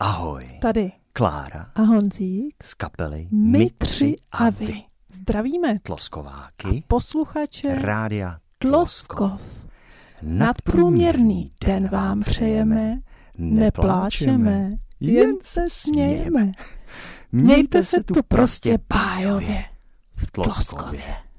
Ahoj. Tady Klára a Honzík z kapely My tři a vy. Zdravíme Tloskováky posluchače Rádia Tloskov. Nadprůměrný den vám přejeme, nepláčeme, jen se smějeme. Mějte se tu prostě bájově v Tloskově.